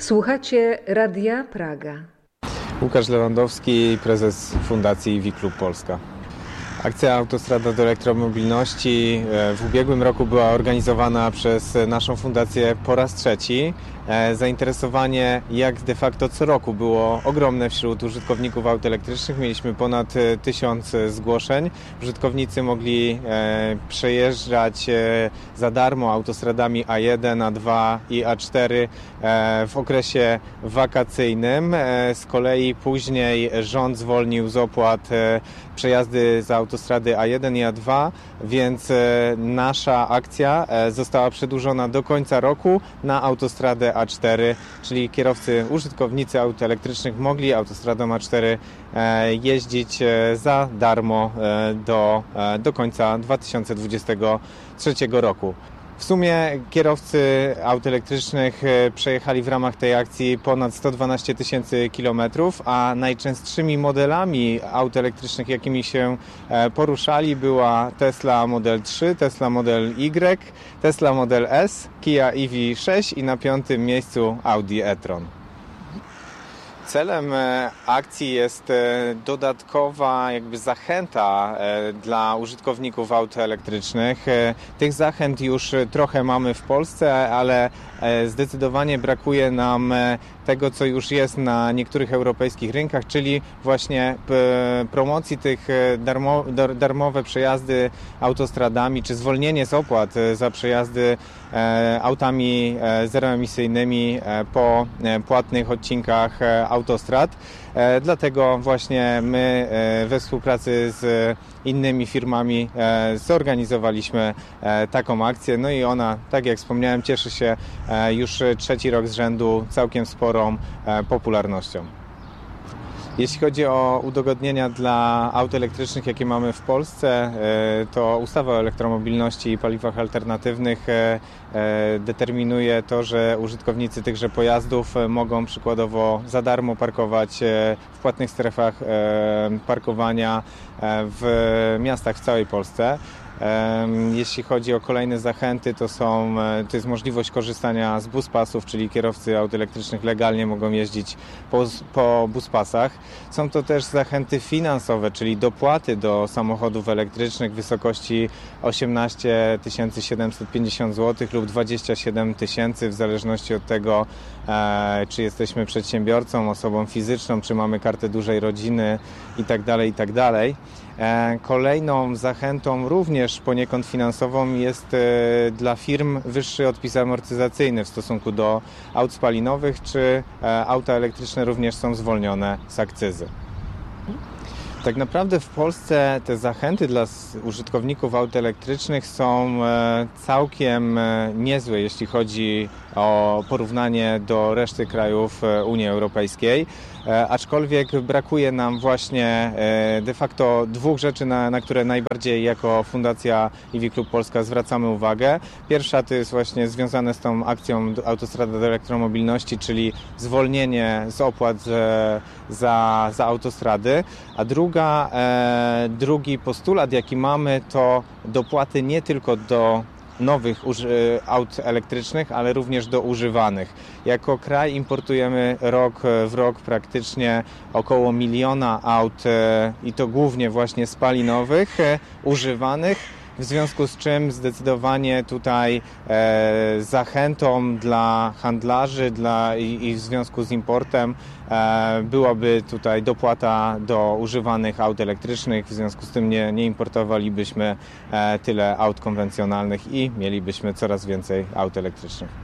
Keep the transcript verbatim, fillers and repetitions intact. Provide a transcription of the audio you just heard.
Słuchacie Radia Praga. Łukasz Lewandowski, prezes Fundacji V Klub Polska. Akcja Autostrada do Elektromobilności w ubiegłym roku była organizowana przez naszą fundację po raz trzeci. Zainteresowanie jak de facto co roku było ogromne wśród użytkowników aut elektrycznych. Mieliśmy ponad tysiąc zgłoszeń. Użytkownicy mogli przejeżdżać za darmo autostradami A jeden, A dwa i A cztery w okresie wakacyjnym. Z kolei później rząd zwolnił z opłat przejazdy za autostrady A jeden i A dwa, więc nasza akcja została przedłużona do końca roku na autostradę A cztery, czyli kierowcy, użytkownicy aut elektrycznych mogli autostradą A cztery jeździć za darmo do, do końca dwa tysiące dwudziestego trzeciego roku. W sumie kierowcy aut elektrycznych przejechali w ramach tej akcji ponad sto dwanaście tysięcy kilometrów, a najczęstszymi modelami aut elektrycznych, jakimi się poruszali, była Tesla Model trzy, Tesla Model Y, Tesla Model S, Kia E V sześć i na piątym miejscu Audi e-tron. Celem akcji jest dodatkowa jakby zachęta dla użytkowników aut elektrycznych. Tych zachęt już trochę mamy w Polsce, ale zdecydowanie brakuje nam tego, co już jest na niektórych europejskich rynkach, czyli właśnie promocji tych darmo, darmowe przejazdy autostradami, czy zwolnienie z opłat za przejazdy autami zeroemisyjnymi po płatnych odcinkach autostrad. Dlatego właśnie my we współpracy z innymi firmami zorganizowaliśmy taką akcję. No i ona, tak jak wspomniałem, cieszy się już trzeci rok z rzędu całkiem sporą popularnością. Jeśli chodzi o udogodnienia dla aut elektrycznych, jakie mamy w Polsce, to ustawa o elektromobilności i paliwach alternatywnych determinuje to, że użytkownicy tychże pojazdów mogą przykładowo za darmo parkować w płatnych strefach parkowania w miastach w całej Polsce. Jeśli chodzi o kolejne zachęty, to są, to jest możliwość korzystania z buspasów, czyli kierowcy aut elektrycznych legalnie mogą jeździć po, po buspasach. Są to też zachęty finansowe, czyli dopłaty do samochodów elektrycznych w wysokości osiemnaście tysięcy siedemset pięćdziesiąt złotych lub dwadzieścia siedem tysięcy, w zależności od tego, czy jesteśmy przedsiębiorcą, osobą fizyczną, czy mamy kartę dużej rodziny itd., itd. Kolejną zachętą, również poniekąd finansową, jest dla firm wyższy odpis amortyzacyjny w stosunku do aut spalinowych, czy auta elektryczne również są zwolnione z akcyzy. Tak naprawdę w Polsce te zachęty dla użytkowników aut elektrycznych są całkiem niezłe, jeśli chodzi o porównanie do reszty krajów Unii Europejskiej. Aczkolwiek brakuje nam właśnie de facto dwóch rzeczy, na, na które najbardziej jako Fundacja E V Klub Polska zwracamy uwagę. Pierwsza to jest właśnie związane z tą akcją Autostrada do Elektromobilności, czyli zwolnienie z opłat za, za autostrady. A druga, drugi postulat, jaki mamy, to dopłaty nie tylko do nowych aut elektrycznych, ale również do używanych. Jako kraj importujemy rok w rok praktycznie około miliona aut i to głównie właśnie spalinowych, używanych. W związku z czym zdecydowanie tutaj e, zachętą dla handlarzy dla, i, i w związku z importem e, byłaby tutaj dopłata do używanych aut elektrycznych. W związku z tym nie, nie importowalibyśmy e, tyle aut konwencjonalnych i mielibyśmy coraz więcej aut elektrycznych.